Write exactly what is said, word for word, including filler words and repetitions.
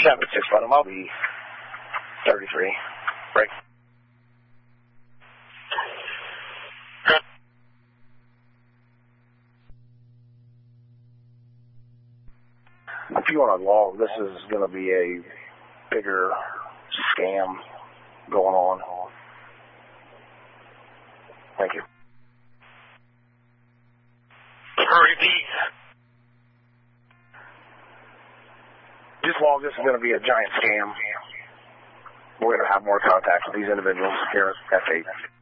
seven six one, I'll be thirty-three. Break. If you want to log, this is going to be a bigger scam going on. Thank you. Repeat. Just log, this is going to be a giant scam. We're going to have more contact with these individuals here at F eight.